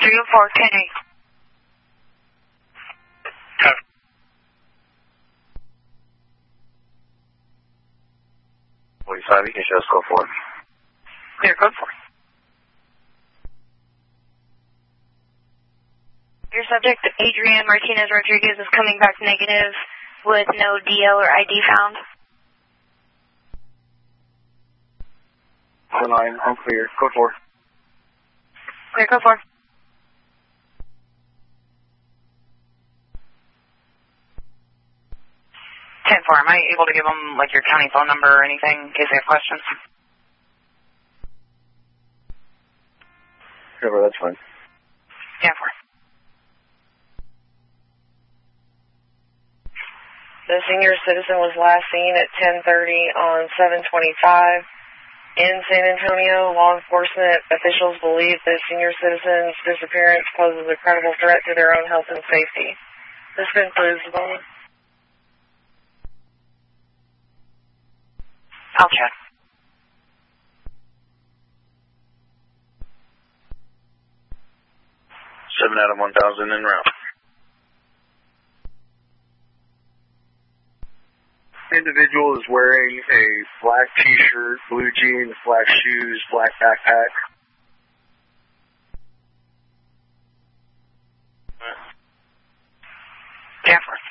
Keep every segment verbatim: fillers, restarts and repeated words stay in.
three oh four, Kenny. forty-five, you can show us code four. Clear, code four. Your subject, Adrian Martinez Rodriguez, is coming back negative with no D L or I D found. One line, I'm clear. Code four. Clear, code four. ten four, am I able to give them, like, your county phone number or anything in case they have questions? Sure, that's fine. ten four. The senior citizen was last seen at ten thirty on seven twenty-five in San Antonio. Law enforcement officials believe the senior citizen's disappearance poses a credible threat to their own health and safety. This concludes the moment. I'll check. Seven out of one thousand en route. Individual is wearing a black t-shirt, blue jeans, black shoes, black backpack. Jeffrey.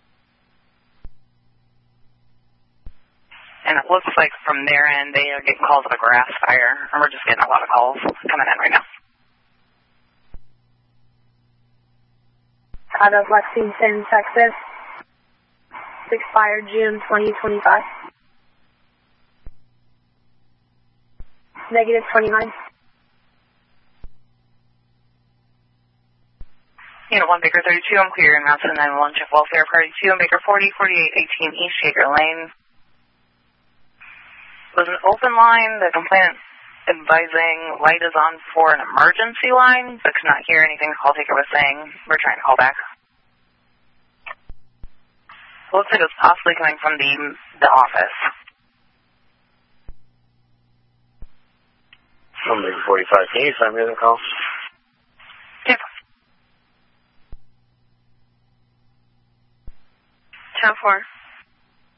And it looks like from their end they are getting calls of a grass fire, and we're just getting a lot of calls coming in right now. Out of Lexington, Texas. Expired June twenty twenty-five. Negative twenty-nine. Unit one, Baker thirty-two, I'm clear in Mountain nine one one, Chief Welfare Party two, and Baker forty, forty-eight eighteen East Shaker Lane. Was an open line, the complainant advising light is on for an emergency line, but could not hear anything the call taker was saying. We're trying to call back. It looks like it was possibly coming from the the office. I'm Baker forty-five. Can you find me the call? Yep. ten four.